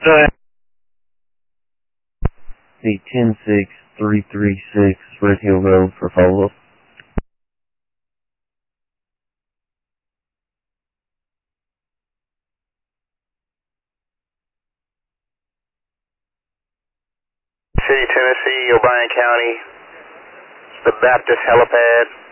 The 10336 Red Hill Road for follow-up. City, Tennessee, O'Brien County, the Baptist helipad.